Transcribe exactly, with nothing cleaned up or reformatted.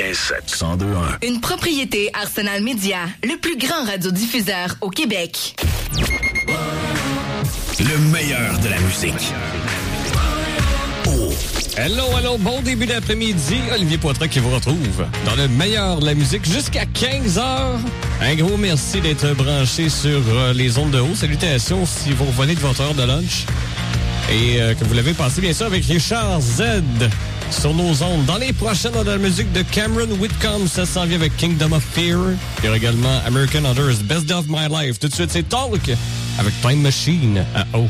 quatre-vingt-quinze sept, cent deux un. Une propriété Arsenal Média, le plus grand radiodiffuseur au Québec. Le meilleur de la musique. Oh. Hello, hello, bon début d'après-midi. Olivier Poitras qui vous retrouve dans le meilleur de la musique jusqu'à quinze heures. Un gros merci d'être branché sur euh, les ondes de haut. Salutations si vous revenez de votre heure de lunch. Et euh, que vous l'avez passé bien sûr avec Richard Z sur nos ondes. Dans les prochaines heures de la musique de Cameron Whitcomb, ça s'en vient avec Kingdom of Fear. Il y aura également American Others, Best of My Life. Tout de suite, c'est Talk avec Time Machine à haut.